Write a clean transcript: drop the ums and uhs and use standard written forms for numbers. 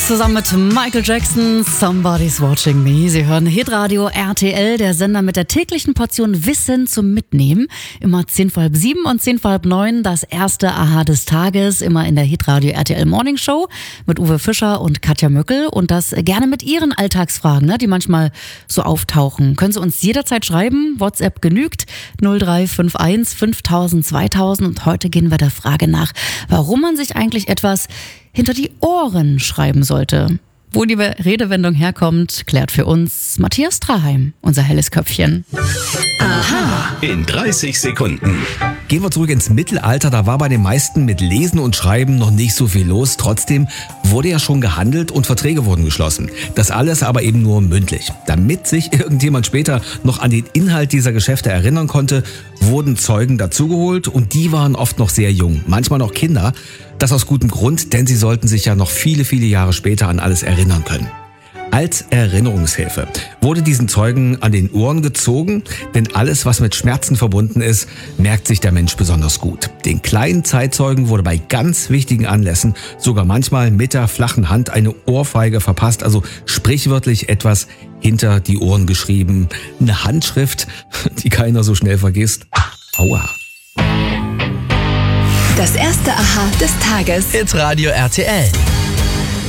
zusammen mit Michael Jackson, Somebody's Watching Me. Sie hören Hitradio RTL, der Sender mit der täglichen Portion Wissen zum Mitnehmen. Immer 7:10 und 8:10 das erste Aha des Tages, immer in der Hitradio RTL Morning Show mit Uwe Fischer und Katja Möckel. Und das gerne mit Ihren Alltagsfragen, die manchmal so auftauchen. Können Sie uns jederzeit schreiben, WhatsApp genügt, 0351 5000 2000. Und heute gehen wir der Frage nach, warum man sich eigentlich etwas hinter die Ohren schreiben sollte. Wo die Redewendung herkommt, klärt für uns Matthias Traheim, unser helles Köpfchen. Aha. In 30 Sekunden. Gehen wir zurück ins Mittelalter, da war bei den meisten mit Lesen und Schreiben noch nicht so viel los. Trotzdem wurde ja schon gehandelt und Verträge wurden geschlossen. Das alles aber eben nur mündlich. Damit sich irgendjemand später noch an den Inhalt dieser Geschäfte erinnern konnte, wurden Zeugen dazugeholt und die waren oft noch sehr jung, manchmal noch Kinder. Das aus gutem Grund, denn sie sollten sich ja noch viele, viele Jahre später an alles erinnern können. Als Erinnerungshilfe wurde diesen Zeugen an den Ohren gezogen, denn alles, was mit Schmerzen verbunden ist, merkt sich der Mensch besonders gut. Den kleinen Zeitzeugen wurde bei ganz wichtigen Anlässen sogar manchmal mit der flachen Hand eine Ohrfeige verpasst, also sprichwörtlich etwas hinter die Ohren geschrieben. Eine Handschrift, die keiner so schnell vergisst. Aua. Das erste Aha des Tages. Hitradio RTL.